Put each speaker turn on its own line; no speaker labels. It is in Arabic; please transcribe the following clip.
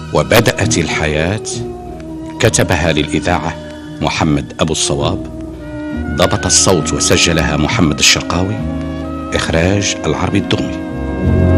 وبدأت الحياة كتبها للإذاعة محمد أبو الصواب، ضبط الصوت وسجلها محمد الشرقاوي، إخراج العربي الدغمي.